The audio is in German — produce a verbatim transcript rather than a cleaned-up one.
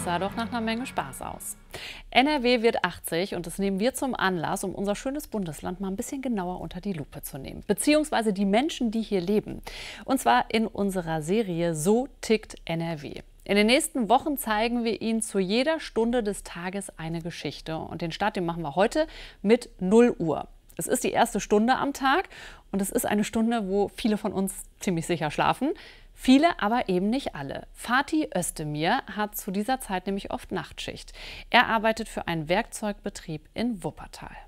sah doch nach einer Menge Spaß aus. N R W wird achtzig und das nehmen wir zum Anlass, um unser schönes Bundesland mal ein bisschen genauer unter die Lupe zu nehmen. Beziehungsweise die Menschen, die hier leben. Und zwar in unserer Serie So tickt N R W. In den nächsten Wochen zeigen wir Ihnen zu jeder Stunde des Tages eine Geschichte. Und den Start, den machen wir heute mit null Uhr. Es ist die erste Stunde am Tag und es ist eine Stunde, wo viele von uns ziemlich sicher schlafen. Viele, aber eben nicht alle. Fatih Özdemir hat zu dieser Zeit nämlich oft Nachtschicht. Er arbeitet für einen Werkzeugbetrieb in Wuppertal.